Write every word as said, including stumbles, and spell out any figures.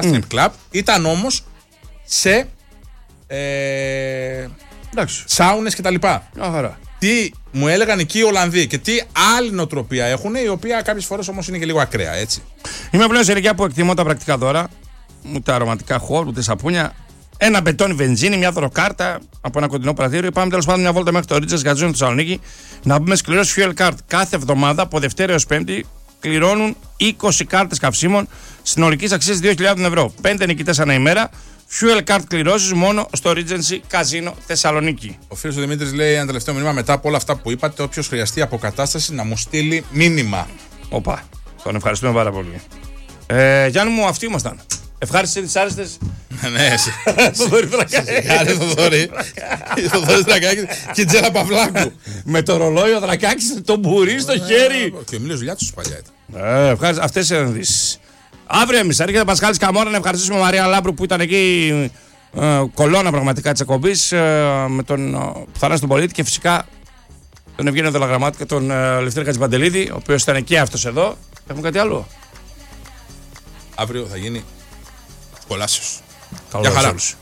strip club, ήταν όμως σε ε, σάουνες κτλ. Τι μου έλεγαν εκεί οι Ολλανδοί και τι άλλη νοοτροπία έχουν, η οποία κάποιες φορές όμως είναι και λίγο ακραία, έτσι. Είμαι πλέον σε ηλικία που εκτιμώ τα πρακτικά δώρα, ούτε αρωματικά χόρ, ούτε σαπούνια. Ένα μπετόνι βενζίνη, μια δωροκάρτα από ένα κοντινό πρατήριο. Πάμε τέλος πάντων μια βόλτα μέχρι το Ρίτζες Γκαζίνο του Θεσσαλονίκη να πούμε σκληρός fuel card. Κάθε εβδομάδα από Δευτέρα έως Πέμπτη κληρώνουν είκοσι κάρτες καυσίμων συνολικής αξίας δύο χιλιάδες ευρώ. πέντε νικητές ανά ημέρα. Fuel card κληρώσεις μόνο στο Regency Casino Θεσσαλονίκη. Ο φίλος ο Δημήτρης λέει ένα τελευταίο μήνυμα μετά από όλα αυτά που είπατε. Όποιος χρειαστεί αποκατάσταση να μου στείλει μήνυμα. Οπα. Τον ευχαριστούμε πάρα πολύ. Ε, Γιάννη μου, αυτοί ήμασταν. Ευχάριστησε τις άρεστες. Ναι, εσύ. Θοδωρή Δρακάκη. Θοδωρή Δρακάκη και Τζέλα Παυλάκου. Με το ρολόι ο Δρακάκης το μπουρί στο χέρι. Και ο Εμίλιος Δουλιάτσος παλιά ήταν. Ε, ευχαριστώ. Αυτές οι ενδύσεις. Αύριο εμείς έρχεται Πασχάλης Καμόρα να ευχαριστήσουμε Μαρία Λάμπρου που ήταν εκεί ε, κολόνα πραγματικά της εκπομπής ε, με τον ε, Θανάση τον Πολίτη και φυσικά τον Ευγένιο Δελαγραμμάτη και τον ε, Λευτέρη Κατσιπαντελίδη, ο οποίος ήταν και αυτός εδώ. Έχουμε κάτι άλλο? Αύριο θα γίνει κολάσιος. Καλώς. Για χαρά.